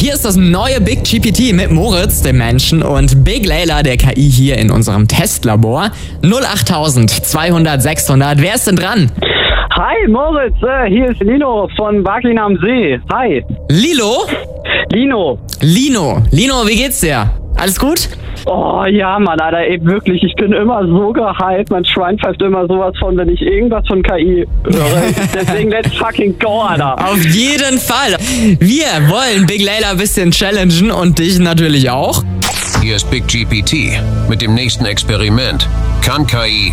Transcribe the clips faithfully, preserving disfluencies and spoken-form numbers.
Hier ist das neue Big G P T mit Moritz, dem Menschen, und Big Layla, der K I, hier in unserem Testlabor. null acht zweihundert sechshundert. Wer ist denn dran? Hi Moritz, äh, hier ist Lino von Waging am See. Hi. Lilo? Lino. Lino. Lino, wie geht's dir? Alles gut? Oh ja, Mann, Alter, ey, wirklich, ich bin immer so gehypt. Mein Schwein pfeift immer sowas von, wenn ich irgendwas von K I höre. Deswegen let's fucking go, Alter. Auf jeden Fall. Wir wollen Big Layla ein bisschen challengen und dich natürlich auch. Hier ist Big G P T mit dem nächsten Experiment. Kann K I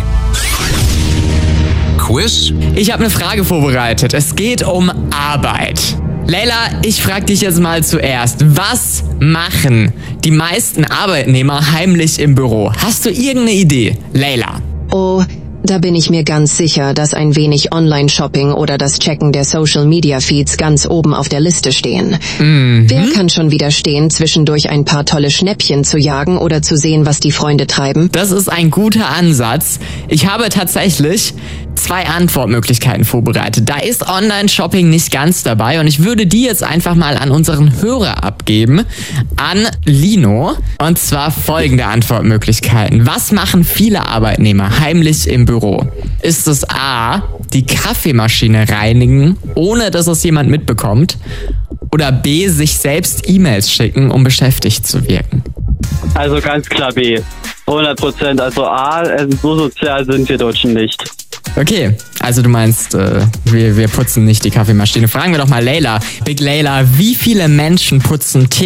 Quiz? Ich habe eine Frage vorbereitet. Es geht um Arbeit. Layla, ich frage dich jetzt mal zuerst. Was machen die meisten Arbeitnehmer heimlich im Büro? Hast du irgendeine Idee, Layla? Oh, da bin ich mir ganz sicher, dass ein wenig Online-Shopping oder das Checken der Social-Media-Feeds ganz oben auf der Liste stehen. Mhm. Wer kann schon widerstehen, zwischendurch ein paar tolle Schnäppchen zu jagen oder zu sehen, was die Freunde treiben? Das ist ein guter Ansatz. Ich habe tatsächlich zwei Antwortmöglichkeiten vorbereitet. Da ist Online-Shopping nicht ganz dabei und ich würde die jetzt einfach mal an unseren Hörer abgeben, an Lino. Und zwar folgende Antwortmöglichkeiten. Was machen viele Arbeitnehmer heimlich im Büro? Ist es A, die Kaffeemaschine reinigen, ohne dass es jemand mitbekommt? Oder B, sich selbst E-Mails schicken, um beschäftigt zu wirken? Also ganz klar B. hundert Prozent. Also A, so sozial sind wir Deutschen nicht. Okay, also du meinst, äh, wir, wir putzen nicht die Kaffeemaschine. Fragen wir doch mal Layla. Big Layla, wie viele Menschen putzen